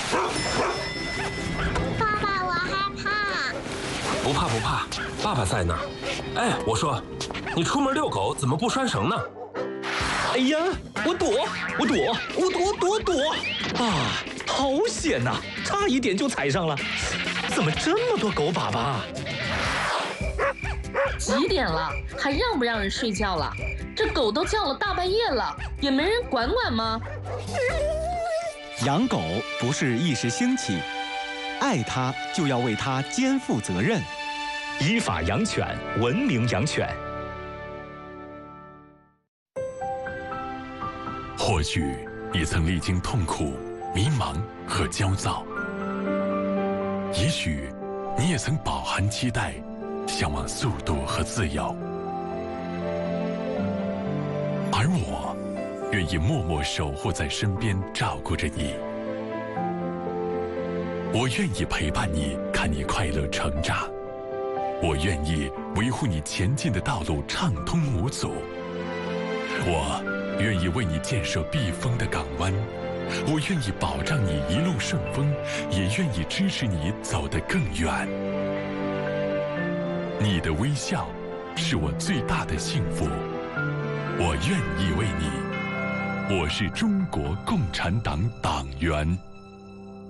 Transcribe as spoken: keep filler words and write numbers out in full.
爸爸，我害怕。 不怕不怕，爸爸在呢。哎，我说，你出门遛狗怎么不拴绳呢？ 哎呀，我躲，我躲，我躲躲躲！啊，好险呐，差一点就踩上了。怎么这么多狗粑粑啊？ 几点了，还让不让人睡觉了？这狗都叫了大半夜了，也没人管管吗？ 养狗不是一时兴起，爱它就要为它肩负责任。 依法养犬，文明养犬。 或许你曾历经痛苦、迷茫和焦躁，也许你也曾饱含期待，向往速度和自由。而我愿意默默守护在身边，照顾着你。我愿意陪伴你，看你快乐成长。我愿意维护你前进的道路畅通无阻。我愿意为你建设避风的港湾，我愿意保障你一路顺风，也愿意支持你走得更远。你的微笑是我最大的幸福，我愿意为你。我是中国共产党党员。